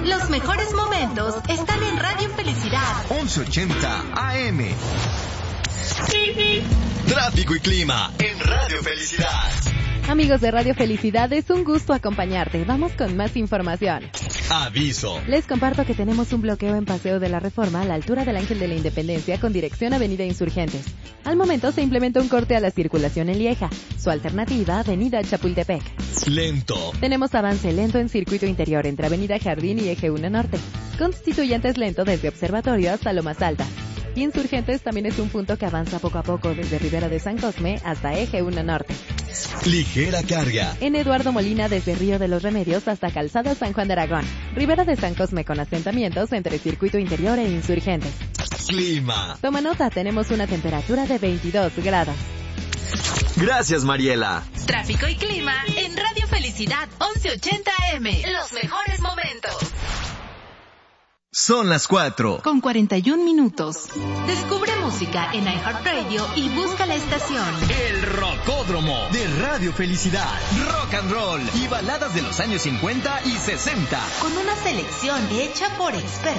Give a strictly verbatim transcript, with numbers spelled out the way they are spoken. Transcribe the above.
Los mejores momentos están en Radio Felicidad. once ochenta A M. Tráfico y clima en Radio Felicidad. Amigos de Radio Felicidad, es un gusto acompañarte. Vamos con más información. Aviso. Les comparto que tenemos un bloqueo en Paseo de la Reforma a la altura del Ángel de la Independencia con dirección Avenida Insurgentes. Al momento se implementa un corte a la circulación en Lieja. Su alternativa, Avenida Chapultepec. Lento. Tenemos avance lento en circuito interior entre Avenida Jardín y Eje uno Norte. Constituyentes lento desde Observatorio hasta Lomas Altas. Insurgentes también es un punto que avanza poco a poco desde Ribera de San Cosme hasta Eje uno Norte. Ligera carga. En Eduardo Molina desde Río de los Remedios hasta Calzada San Juan de Aragón. Ribera de San Cosme con asentamientos entre circuito interior e Insurgentes. Clima. Toma nota, tenemos una temperatura de veintidós grados. Gracias, Mariela. Tráfico y clima en Radio Felicidad once ochenta A M. Los mejores momentos. Son las cuatro. Con cuarenta y un minutos. Descubre música en iHeartRadio y busca la estación. El Rocódromo de Radio Felicidad. Rock and roll y baladas de los años cincuenta y sesenta. Con una selección hecha por expertos.